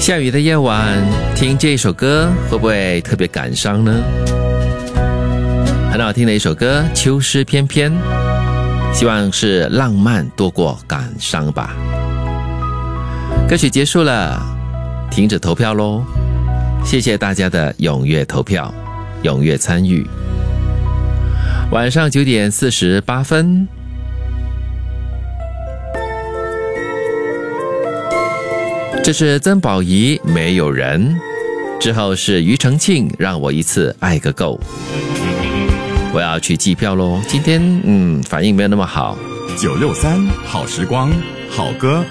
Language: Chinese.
下雨的夜晚，听这一首歌会不会特别感伤呢？很好听的一首歌，秋诗翩翩，希望是浪漫多过感伤吧。歌曲结束了，停止投票咯，谢谢大家的踊跃投票，踊跃参与。晚上9点48分，这是曾宝仪没有人，之后是庾澄庆让我一次爱个够。我要去计票咯，今天反应没有那么好。 963好时光，好歌